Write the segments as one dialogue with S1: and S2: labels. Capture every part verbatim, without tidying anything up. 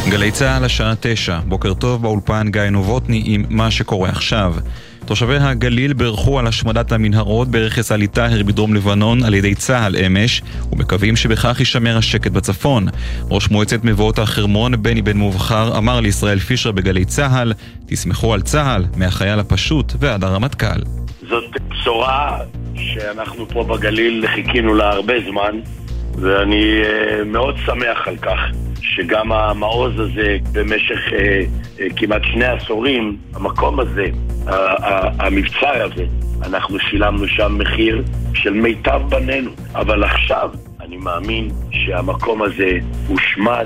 S1: גלי צהל השעה תשע, בוקר טוב, באולפן גיא נובוטני עם מה שקורה עכשיו. תושבי הגליל בירכו על השמדת המנהרות ברכס עלי טאהר בדרום לבנון על ידי צהל אמש, ומקווים שבכך יישמר השקט בצפון. ראש מועצת מבואות החרמון בני בן מובחר אמר לישראל פישר בגלי צהל, תסמכו על צהל, מהחייל הפשוט ועד הרמטכ"ל.
S2: זאת בשורה שאנחנו פה בגליל חיכינו לה הרבה זמן, ואני uh, מאוד שמח על כך שגם המעוז הזה במשך uh, uh, כמעט שני עשורים, המקום הזה, uh, uh, המבצע הזה, אנחנו שילמנו שם מחיר של מיטב בנינו, אבל עכשיו אני מאמין שהמקום הזה הושמד.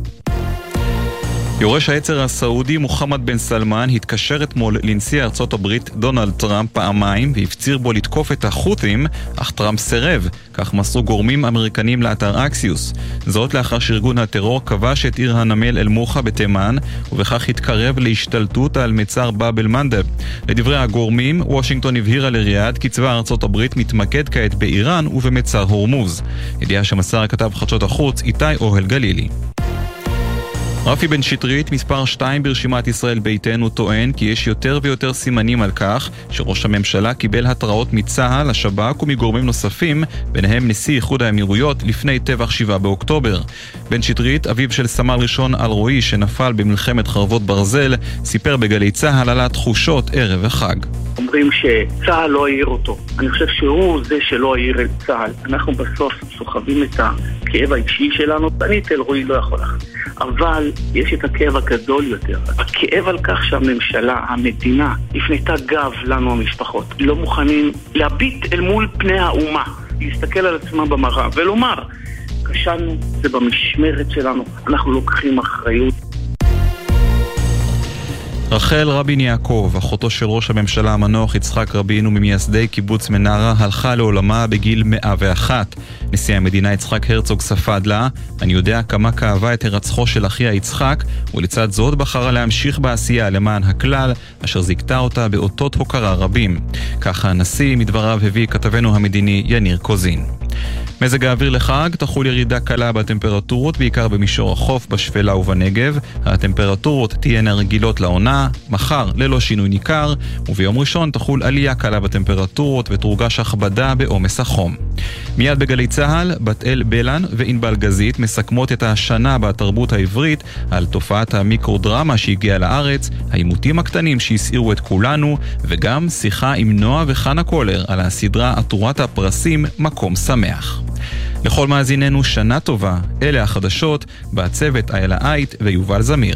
S1: יורש העצר הסעודי מוחמד בן סלמן התקשר אתמול לנשיא ארצות הברית דונלד טראמפ פעמיים והפציר בו לתקוף את החות'ים, אך טראמפ סירב, כך מסרו גורמים אמריקנים לאתר אקסיוס. זאת לאחר שארגון הטרור כבש את עיר הנמל אל-מוחה בתימן, ובכך התקרב להשתלטות על מצר באב אל-מנדב. לדברי הגורמים, וושינגטון הבהירה לריאד כי צבא ארצות הברית מתמקד כעת באיראן ובמצר הורמוז. ידיעה שמסר הכתב חדשות החוץ איתי אוהל גלילי. רפי בן שטרית, מספר שתיים ברשימת ישראל ביתנו, טוען כי יש יותר ויותר סימנים על כך שראש הממשלה קיבל התראות מצה"ל, השב"כ ומגורמים נוספים, ביניהם נשיא איחוד האמירויות, לפני טבח שבעה באוקטובר. בן שטרית, אביו של סמל ראשון אלרועי שנפל במלחמת חרבות ברזל, סיפר בגלי צהל על התחושות ערב החג.
S3: אומרים שצה"ל לא העיר אותו. אני חושב שהוא זה שלא העיר את צה"ל. אנחנו בסוף סוחבים את הכאב האישי שלנו, אני את אלרועי לא יכול לך. אבל יש את הכאב הגדול יותר. הכאב על כך שהממשלה, המדינה, הפנתה גב לנו המשפחות. לא מוכנים להביט אל מול פני האומה, להסתכל על עצמם במראה ולומר, כשלנו, זה במשמרת שלנו, אנחנו לוקחים אחריות.
S1: רחל רבין יעקב, אחותו של ראש הממשלה המנוח יצחק רבין וממייסדי קיבוץ מנרה, הלכה לעולמה בגיל מאה ואחת. נשיא המדינה יצחק הרצוג ספד לה, אני יודע כמה כאבה את הרצחו של אחיה יצחק, ולצד זאת בחרה להמשיך בעשייה למען הכלל, אשר זיקתה אותה באותות הוקרה רבים. ככה הנשיא מדבריו הביא כתבנו המדיני יניר קוזין. מזג האוויר לחג, תחול ירידה קלה בטמפרטורות, בעיקר במישור החוף, בשפלה ובנגב. הטמפרטורות תהיינה רגילות לעונה, מחר ללא שינוי ניכר, וביום ראשון תחול עלייה קלה בטמפרטורות ותורגש הכבדה בעומס החום. מיד בגלי צהל, בת אל בלן וענבל גזית מסכמות את השנה בתרבות העברית על תופעת המיקרודרמה שהגיעה לארץ, העימותים הקטנים שהסעירו את כולנו, וגם שיחה עם נועה וחנה קולר על הסדרה עטורת הפרסים מקום שמח. לכל מאזיננו שנה טובה, אלה החדשות, בצוות איילה אייט ויובל זמיר.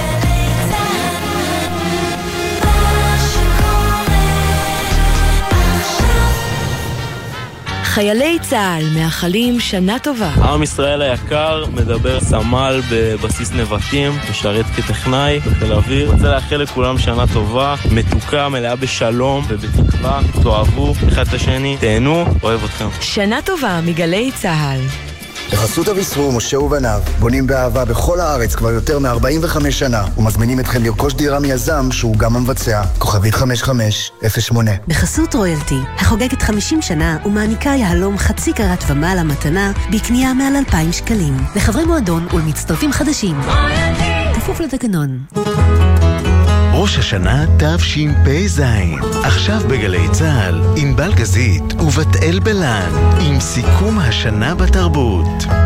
S4: חיילי צה"ל מאחלים שנה טובה.
S5: עם ישראל היקר מדבר סמל בבסיס נבטים, משרת כטכנאי בחיל האוויר. רוצה לאחל לכולם שנה טובה, מתוקה, מלאה בשלום ובתקווה. תאהבו אחד את השני, תהנו, אוהב אתכם.
S4: שנה טובה מגלי צה"ל.
S6: בחסות אביסרור משה ובניו, בונים באהבה בכל הארץ כבר יותר מ-ארבעים וחמש שנה, ומזמינים אתכם לרכוש דירה מיזם שהוא גם המבצע. כוכבית חמש חמש אפס שמונה.
S7: בחסות רויאלטי, החוגגת חמישים שנה ומעניקה יהלום חצי קרת ומעלה מתנה בקנייה מעל אלפיים שקלים. לחברי מועדון ולמצטרפים חדשים. כפוף לתקנון.
S8: ראש השנה תשפ"ז, עכשיו בגלי צהל, ענבל גזית ובת אל בלן, עם סיכום השנה בתרבות.